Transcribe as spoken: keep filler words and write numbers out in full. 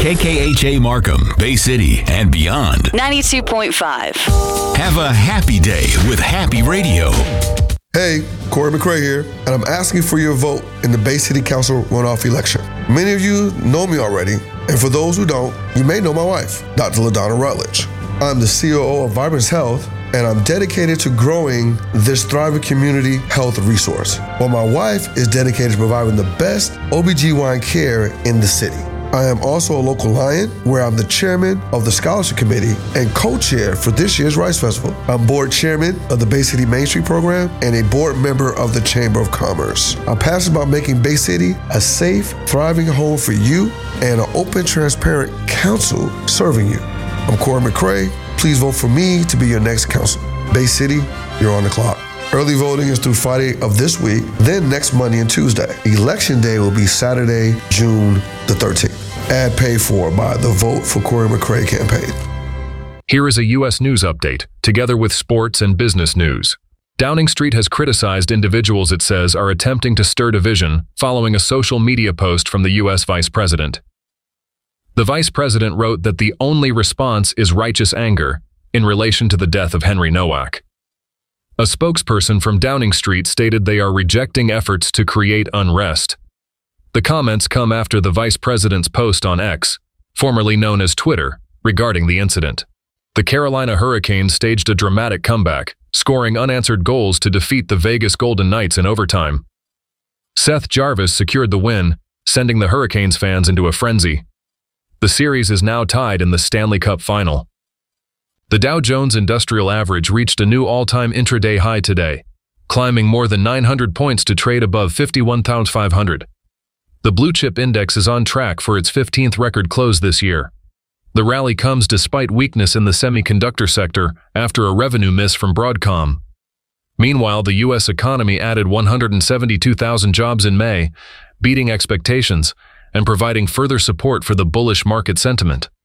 K K H A Markham, Bay City, and beyond. ninety-two point five. Have a happy day with Happy Radio. Hey, Corey McCray here, and I'm asking for your vote in the Bay City Council runoff election. Many of you know me already, and for those who don't, you may know my wife, Doctor LaDonna Rutledge. I'm the C O O of Vibrance Health, and I'm dedicated to growing this thriving community health resource, while my wife is dedicated to providing the best O B G Y N care in the city. I am also a local Lion, where I'm the chairman of the scholarship committee and co-chair for this year's Rice Festival. I'm board chairman of the Bay City Main Street program and a board member of the Chamber of Commerce. I'm passionate about making Bay City a safe, thriving home for you and an open, transparent council serving you. I'm Corey McCray. Please vote for me to be your next council. Bay City, you're on the clock. Early voting is through Friday of this week, then next Monday and Tuesday. Election day will be Saturday, June the thirteenth. Ad paid for by the Vote for Corey McCray campaign. Here is a U S news update, together with sports and business news. Downing Street has criticized individuals it says are attempting to stir division following a social media post from the U S vice president. The vice president wrote that the only response is righteous anger in relation to the death of Henry Nowak. A spokesperson from Downing Street stated they are rejecting efforts to create unrest. The comments come after the vice president's post on X, formerly known as Twitter, regarding the incident. The Carolina Hurricanes staged a dramatic comeback, scoring unanswered goals to defeat the Vegas Golden Knights in overtime. Seth Jarvis secured the win, sending the Hurricanes fans into a frenzy. The series is now tied in the Stanley Cup final. The Dow Jones Industrial Average reached a new all-time intraday high today, climbing more than nine hundred points to trade above fifty-one thousand five hundred. The Blue Chip Index is on track for its fifteenth record close this year. The rally comes despite weakness in the semiconductor sector after a revenue miss from Broadcom. Meanwhile, the U S economy added one hundred seventy-two thousand jobs in May, beating expectations and providing further support for the bullish market sentiment.